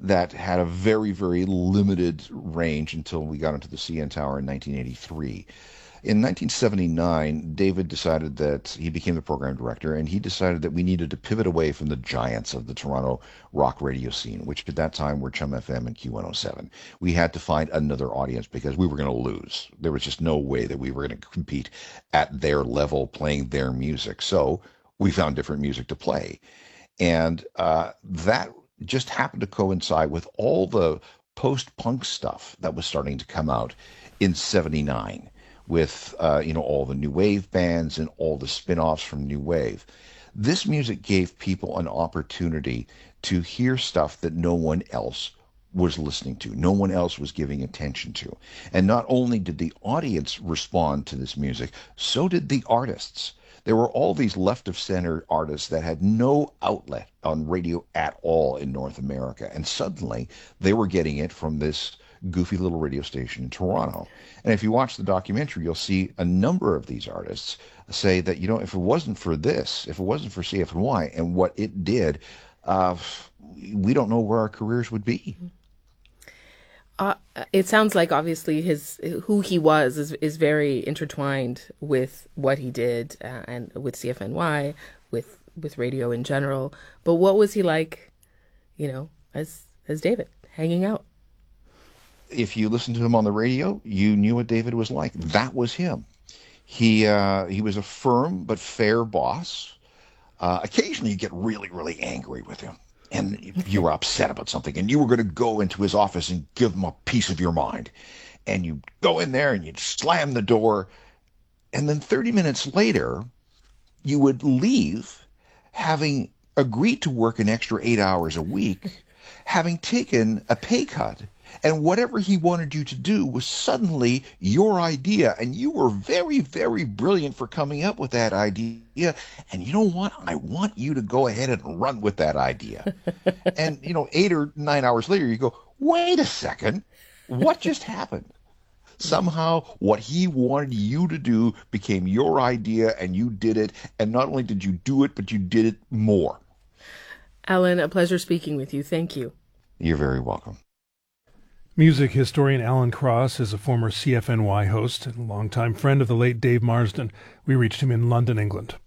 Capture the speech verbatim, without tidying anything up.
that had a very, very limited range until we got into the C N Tower in nineteen eighty-three. In nineteen seventy-nine, David decided that he became the program director, and he decided that we needed to pivot away from the giants of the Toronto rock radio scene, which at that time were Chum F M and Q one oh seven. We had to find another audience because we were going to lose. There was just no way that we were going to compete at their level playing their music. So we found different music to play. And uh, that just happened to coincide with all the post-punk stuff that was starting to come out in seventy-nine, with uh, you know all the new wave bands and all the spin-offs from new wave. This music gave people an opportunity to hear stuff that no one else was listening to, no one else was giving attention to. And not only did the audience respond to this music, so did the artists. There were all these left-of-center artists that had no outlet on radio at all in North America, and suddenly they were getting it from this goofy little radio station in Toronto. And if you watch the documentary, you'll see a number of these artists say that, you know, if it wasn't for this, if it wasn't for C F N Y and what it did, uh, we don't know where our careers would be. Uh, it sounds like obviously his who he was is is very intertwined with what he did uh, and with C F N Y, with with radio in general. But what was he like, you know, as as David, hanging out? If you listened to him on the radio, you knew what David was like. That was him. He uh, he was a firm but fair boss. Uh, occasionally, you get really, really angry with him, and you were upset about something, and you were going to go into his office and give him a piece of your mind, and you go in there and you'd slam the door, and then thirty minutes later, you would leave, having agreed to work an extra eight hours a week, having taken a pay cut. And whatever he wanted you to do was suddenly your idea. And you were very, very brilliant for coming up with that idea. And you know what? I want you to go ahead and run with that idea. And, you know, eight or nine hours later, you go, wait a second. What just happened? Somehow what he wanted you to do became your idea, and you did it. And not only did you do it, but you did it more. Alan, a pleasure speaking with you. Thank you. You're very welcome. Music historian Alan Cross is a former C F N Y host and longtime friend of the late Dave Marsden. We reached him in London, England.